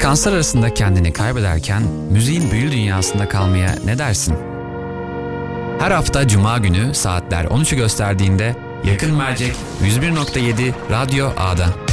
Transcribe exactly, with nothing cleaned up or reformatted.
Frekanslar arasında kendini kaybederken müziğin büyülü dünyasında kalmaya ne dersin? Her hafta Cuma günü saatler on üçü gösterdiğinde Yakın Mercek yüz bir nokta yedi Radyo A'da.